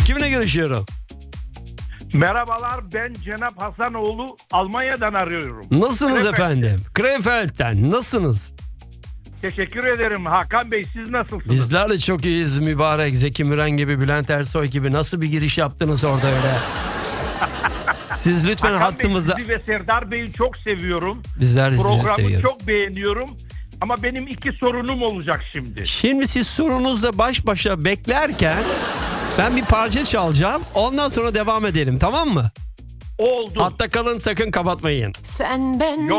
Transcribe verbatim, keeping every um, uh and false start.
Kiminle görüşüyorum? Merhabalar, ben Cenap Hasanoğlu, Almanya'dan arıyorum. Nasılsınız Krefeld. efendim? Krefeld'den nasılsınız? Teşekkür ederim Hakan Bey, siz nasılsınız? Bizler de çok iyiyiz mübarek. Zeki Müren gibi, Bülent Ersoy gibi. Nasıl bir giriş yaptınız orada öyle? Siz lütfen Hakan hattımızda... Bey, sizi ve Serdar Bey'i çok seviyorum. Bizler de sizi Programı seviyoruz. çok beğeniyorum. Ama benim iki sorunum olacak şimdi. Şimdi siz sorunuzla baş başa beklerken ben bir parça çalacağım. Ondan sonra devam edelim, tamam mı? Oldu. Hatta kalın, sakın kapatmayın. Sen ben